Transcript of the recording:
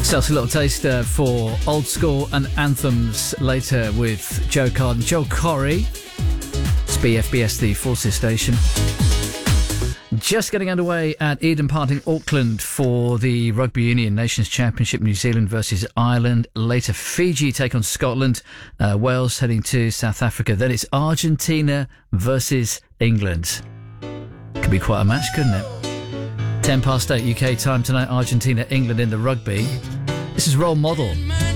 Just a little taster for old school and anthems later with Joe Carden, Joe Corey. It's BFBS, the Forces station. Just getting underway at Eden Park in Auckland for the Rugby Union Nations Championship, New Zealand versus Ireland. Later, Fiji take on Scotland. Wales heading to South Africa. Then it's Argentina versus England. Could be quite a match, couldn't it? 10 past 8 UK time tonight, Argentina, England in the rugby. This is Role Model.